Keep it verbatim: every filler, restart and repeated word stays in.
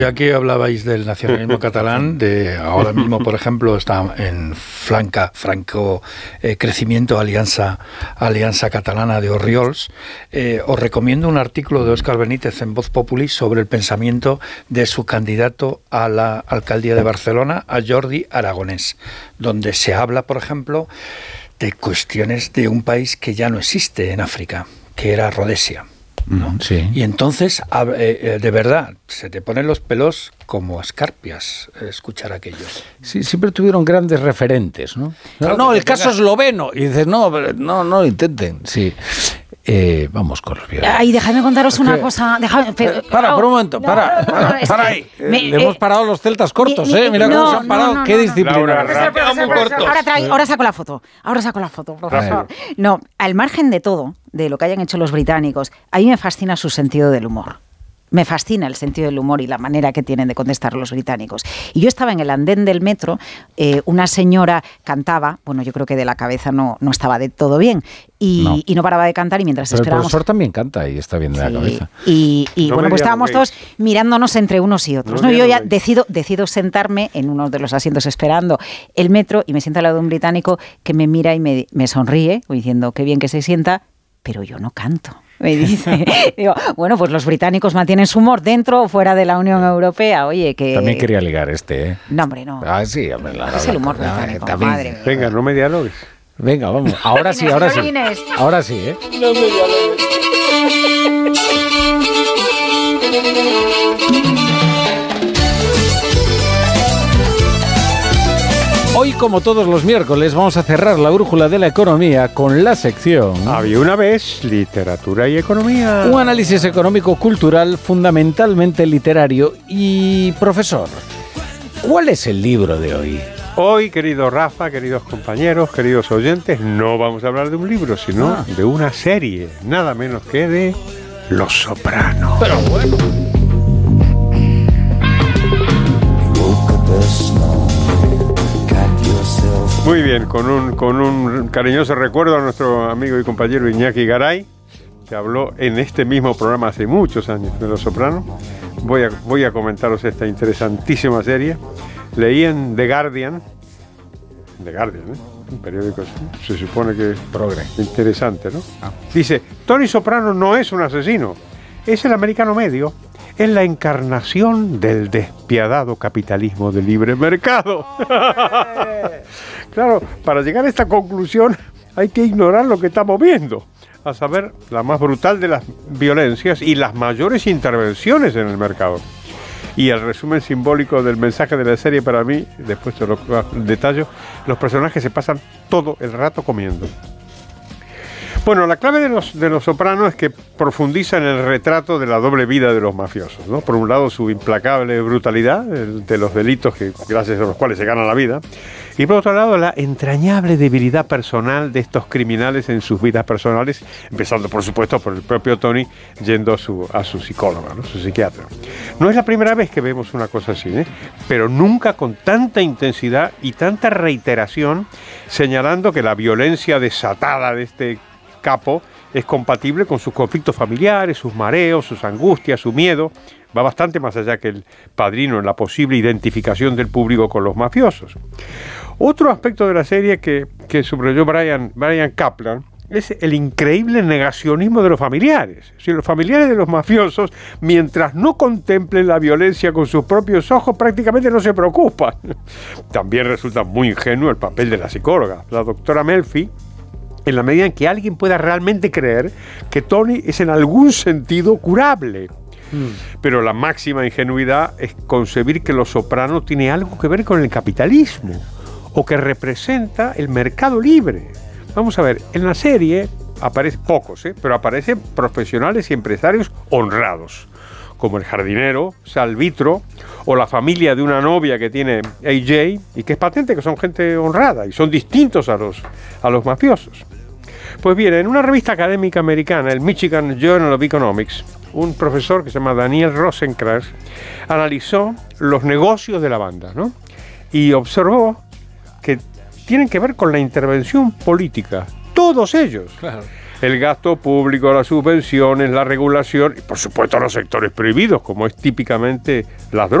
Aquí hablabais del nacionalismo catalán, de ahora mismo, por ejemplo, está en flanca, franco eh, crecimiento Alianza, Alianza Catalana de Orriols. Eh, os recomiendo un artículo de Óscar Benítez en Voz Populi sobre el pensamiento de su candidato a la alcaldía de Barcelona, a Jordi Aragonès, donde se habla, por ejemplo, de cuestiones de un país que ya no existe en África, que era Rodesia, ¿no? Sí. Y entonces, eh, de verdad, se te ponen los pelos como escarpias escuchar aquellos. Sí, siempre tuvieron grandes referentes, ¿no? Claro, no, el caso tengas... esloveno. Y dices, no, no, no lo intenten. Sí. Eh, vamos con los violentos. Ay, dejadme contaros una que... cosa. Dejadme, pero, eh, para, por un momento, no, para, para, para, para ahí. Me, Le eh, hemos parado los celtas cortos, mi, mi, ¿eh? Mira no, cómo se han parado. No, no, Qué no, disciplina. Laura, ahora, trae, ahora saco la foto. Ahora saco la foto, profesor. No, al margen de todo, de lo que hayan hecho los británicos, a mí me fascina su sentido del humor. Me fascina el sentido del humor y la manera que tienen de contestar los británicos. Y yo estaba en el andén del metro, eh, una señora cantaba, bueno, yo creo que de la cabeza no, no estaba de todo bien, y no, y no paraba de cantar y mientras Pero esperábamos... el profesor también canta y está bien de sí, la cabeza. Y, y no bueno, pues estábamos todos mirándonos entre unos y otros. No, ¿no? Yo ya decido, decido sentarme en uno de los asientos esperando el metro y me siento al lado de un británico que me mira y me, me sonríe, diciendo qué bien que se sienta, pero yo no canto. Me dice, digo, bueno, pues los británicos mantienen su humor dentro o fuera de la Unión Europea. Oye, que... También quería ligar este, ¿eh? No, hombre, no. Ah, sí, hombre. La, es el humor la, británico, la, madre mía. Venga, no me dialogues. Venga, vamos. Ahora sí, ahora sí. Ahora sí, ¿eh? No me dialogues. Hoy, como todos los miércoles, vamos a cerrar la brújula de la economía con la sección... Había una vez literatura y economía. Un análisis económico-cultural fundamentalmente literario. Y, profesor, ¿cuál es el libro de hoy? Hoy, querido Rafa, queridos compañeros, queridos oyentes, no vamos a hablar de un libro, sino ah. de una serie, nada menos que de Los Sopranos. Pero bueno... Muy bien, con un, con un cariñoso recuerdo a nuestro amigo y compañero Iñaki Garay, que habló en este mismo programa hace muchos años de Los Sopranos. Voy a, voy a comentaros esta interesantísima serie. Leí en The Guardian, The Guardian, ¿eh? Un periódico, se supone que es progre. Interesante, ¿no? Ah. Dice, Tony Soprano no es un asesino, es el americano medio. Es la encarnación del despiadado capitalismo de libre mercado. Claro, para llegar a esta conclusión hay que ignorar lo que estamos viendo, a saber, la más brutal de las violencias y las mayores intervenciones en el mercado. Y el resumen simbólico del mensaje de la serie para mí, después te lo detallo, los personajes se pasan todo el rato comiendo. Bueno, la clave de los, de los Sopranos es que profundiza en el retrato de la doble vida de los mafiosos, ¿no? Por un lado, su implacable brutalidad de los delitos que, gracias a los cuales se gana la vida, y por otro lado, la entrañable debilidad personal de estos criminales en sus vidas personales, empezando, por supuesto, por el propio Tony yendo a su, a su psicóloga, ¿no? Su psiquiatra. No es la primera vez que vemos una cosa así, ¿eh? Pero nunca con tanta intensidad y tanta reiteración, señalando que la violencia desatada de este capo es compatible con sus conflictos familiares, sus mareos, sus angustias, su miedo. Va bastante más allá que El Padrino en la posible identificación del público con los mafiosos. Otro aspecto de la serie que, que subrayó Brian, Brian Kaplan es el increíble negacionismo de los familiares. Si los familiares de los mafiosos, mientras no contemplen la violencia con sus propios ojos, prácticamente no se preocupan. También resulta muy ingenuo el papel de la psicóloga, la doctora Melfi, en la medida en que alguien pueda realmente creer que Tony es en algún sentido curable. Mm. Pero la máxima ingenuidad es concebir que Los Sopranos tiene algo que ver con el capitalismo o que representa el mercado libre. Vamos a ver, en la serie aparecen pocos, ¿eh? pero aparecen profesionales y empresarios honrados, como el jardinero, Sal Vitro, o la familia de una novia que tiene A J, y que es patente que son gente honrada y son distintos a los, a los mafiosos. Pues bien, en una revista académica americana, el Michigan Journal of Economics, un profesor que se llama Daniel Rosenkranz analizó los negocios de la banda, ¿no? Y observó que tienen que ver con la intervención política, todos ellos. Claro. el gasto público, las subvenciones, la regulación y por supuesto los sectores prohibidos, como es típicamente las drogas.